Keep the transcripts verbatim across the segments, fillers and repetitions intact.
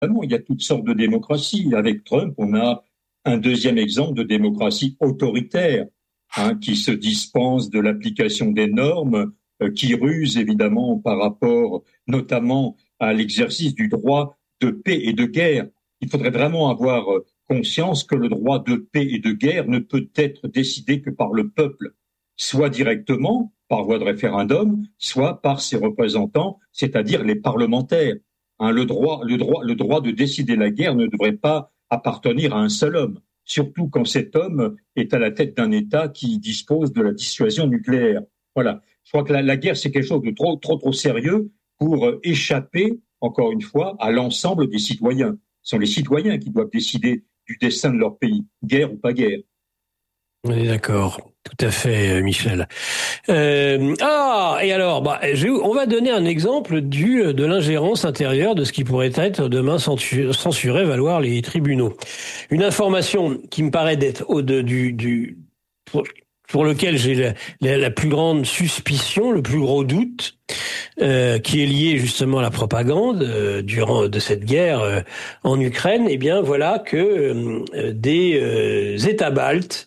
évidemment, il y a toutes sortes de démocraties. Avec Trump, on a un deuxième exemple de démocratie autoritaire, hein, qui se dispense de l'application des normes, euh, qui ruse évidemment par rapport notamment à l'exercice du droit de paix et de guerre. Il faudrait vraiment avoir conscience que le droit de paix et de guerre ne peut être décidé que par le peuple, soit directement, par voie de référendum, soit par ses représentants, c'est-à-dire les parlementaires. Hein, le droit, le droit, le droit de décider la guerre ne devrait pas appartenir à un seul homme, surtout quand cet homme est à la tête d'un État qui dispose de la dissuasion nucléaire. Voilà. Je crois que la, la guerre, c'est quelque chose de trop, trop, trop sérieux pour euh, échapper, encore une fois, à l'ensemble des citoyens. Ce sont les citoyens qui doivent décider du destin de leur pays, guerre ou pas guerre. On est d'accord, tout à fait, Michel. Euh, ah, et alors, bah, je, on va donner un exemple du de l'ingérence intérieure de ce qui pourrait être demain censuré, valoir les tribunaux. Une information qui me paraît d'être au de, du du pour, pour lequel j'ai la, la, la plus grande suspicion, le plus gros doute, euh, qui est lié justement à la propagande euh, durant de cette guerre euh, en Ukraine. Eh bien, voilà que euh, des euh, États baltes,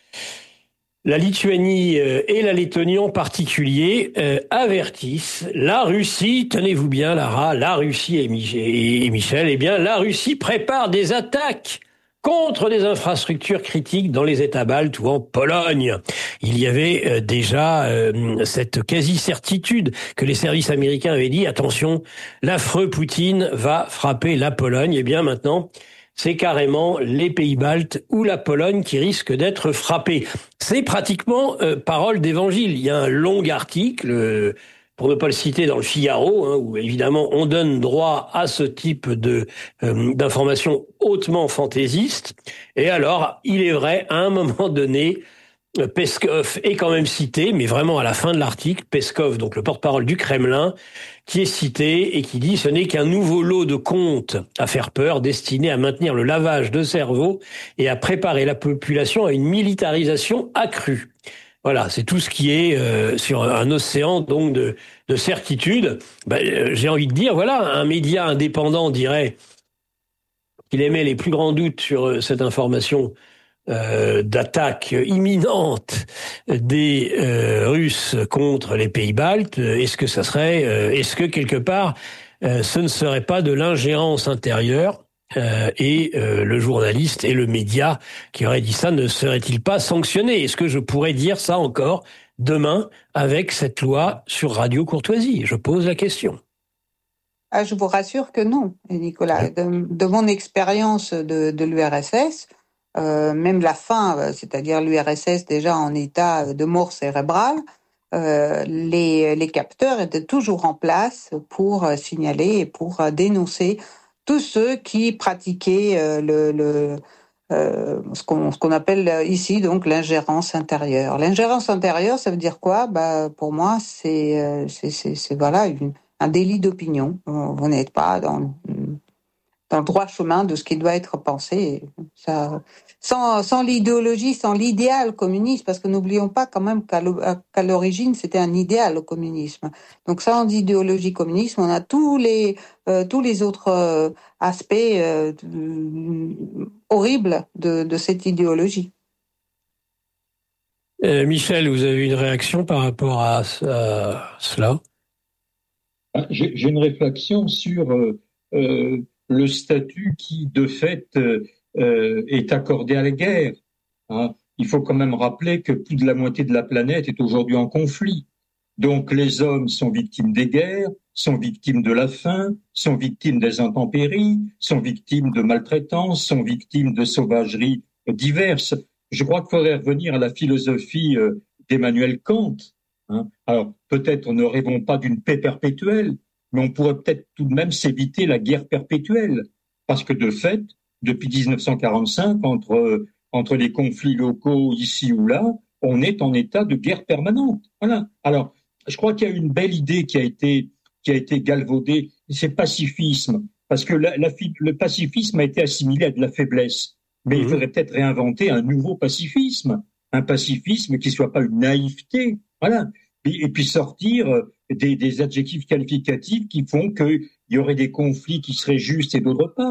la Lituanie et la Lettonie en particulier, euh, avertissent la Russie, tenez-vous bien Lara, la Russie et Michel, eh bien la Russie prépare des attaques contre des infrastructures critiques dans les États baltes ou en Pologne. Il y avait euh, déjà euh, cette quasi-certitude que les services américains avaient dit, attention, l'affreux Poutine va frapper la Pologne. Eh bien maintenant, c'est carrément les pays baltes ou la Pologne qui risquent d'être frappés. C'est pratiquement euh, parole d'évangile. Il y a un long article, euh, pour ne pas le citer, dans le Figaro, hein, où évidemment on donne droit à ce type de euh, d'informations hautement fantaisistes. Et alors, il est vrai, à un moment donné, Peskov est quand même cité, mais vraiment à la fin de l'article, Peskov, donc le porte-parole du Kremlin, qui est cité et qui dit « Ce n'est qu'un nouveau lot de contes à faire peur, destiné à maintenir le lavage de cerveau et à préparer la population à une militarisation accrue. » Voilà, c'est tout ce qui est euh, sur un océan donc de, de certitude. Ben, euh, j'ai envie de dire, voilà, un média indépendant dirait qu'il émet les plus grands doutes sur euh, cette information Euh, d'attaque imminente des euh, Russes contre les pays baltes. Est-ce que ça serait, euh, est-ce que quelque part, euh, ce ne serait pas de l'ingérence intérieure euh, et euh, le journaliste et le média qui aurait dit ça ne serait-il pas sanctionné? Est-ce que je pourrais dire ça encore demain avec cette loi sur Radio Courtoisie? Je pose la question. Ah, je vous rassure que non, Nicolas. De, de mon expérience de, de l'U R S S, Euh, même la fin, c'est-à-dire l'U R S S déjà en état de mort cérébrale, euh, les, les capteurs étaient toujours en place pour signaler et pour dénoncer tous ceux qui pratiquaient euh, le, le euh, ce qu'on, ce qu'on appelle ici donc l'ingérence intérieure. L'ingérence intérieure, ça veut dire quoi? Bah, pour moi, c'est, c'est, c'est, c'est voilà une, un délit d'opinion. Vous n'êtes pas dans dans le droit chemin de ce qui doit être pensé. Ça, sans, sans l'idéologie, sans l'idéal communiste, parce que n'oublions pas quand même qu'à, qu'à l'origine, c'était un idéal, le communisme. Donc sans idéologie communisme, on a tous les, euh, tous les autres euh, aspects euh, horribles de, de cette idéologie. Euh, Michel, vous avez une réaction par rapport à, à cela? J'ai, j'ai une réflexion sur... Euh, euh, le statut qui, de fait, euh, est accordé à la guerre. Hein. Il faut quand même rappeler que plus de la moitié de la planète est aujourd'hui en conflit. Donc les hommes sont victimes des guerres, sont victimes de la faim, sont victimes des intempéries, sont victimes de maltraitance, sont victimes de sauvageries diverses. Je crois qu'il faudrait revenir à la philosophie euh, d'Emmanuel Kant. Hein. Alors peut-être ne rêvons pas d'une paix perpétuelle, mais on pourrait peut-être tout de même s'éviter la guerre perpétuelle. Parce que de fait, depuis dix-neuf cent quarante-cinq, entre, entre les conflits locaux ici ou là, on est en état de guerre permanente. Voilà. Alors, je crois qu'il y a une belle idée qui a été, qui a été galvaudée, c'est le pacifisme. Parce que la, la, le pacifisme a été assimilé à de la faiblesse. Mais mmh. il faudrait peut-être réinventer un nouveau pacifisme. Un pacifisme qui ne soit pas une naïveté. Voilà. Et, et puis sortir... Des, des adjectifs qualificatifs qui font qu'il il y aurait des conflits qui seraient justes et d'autre part.